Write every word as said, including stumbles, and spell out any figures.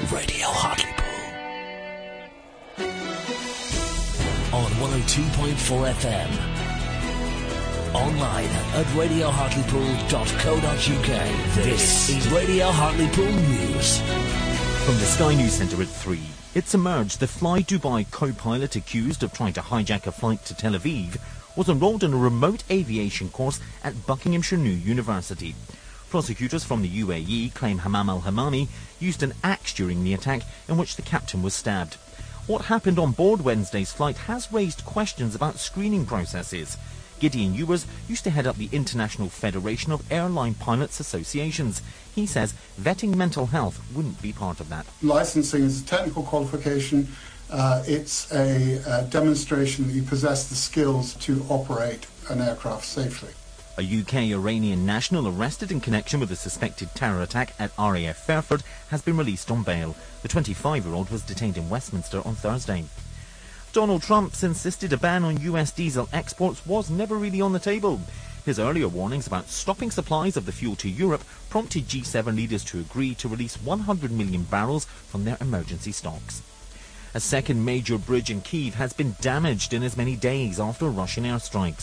Radio Hartlepool. On one oh two point four F M. Online at radio hartlepool dot co dot uk. This is Radio Hartlepool News. From the Sky News Centre at three. It's emerged the Fly Dubai co-pilot accused of trying to hijack a flight to Tel Aviv was enrolled in a remote aviation course at Buckinghamshire New University. Prosecutors from the U A E claim Hamam al-Hamami used an axe during the attack in which the captain was stabbed. What happened on board Wednesday's flight has raised questions about screening processes. Gideon Ewers used to head up the International Federation of Airline Pilots Associations. He says vetting mental health wouldn't be part of that. Licensing is a technical qualification. Uh, it's a, a demonstration that you possess the skills to operate an aircraft safely. A U K-Iranian national arrested in connection with a suspected terror attack at R A F Fairford has been released on bail. The twenty-five-year-old was detained in Westminster on Thursday. Donald Trump's insisted a ban on U S diesel exports was never really on the table. His earlier warnings about stopping supplies of the fuel to Europe prompted G seven leaders to agree to release one hundred million barrels from their emergency stocks. A second major bridge in Kyiv has been damaged in as many days after Russian airstrikes.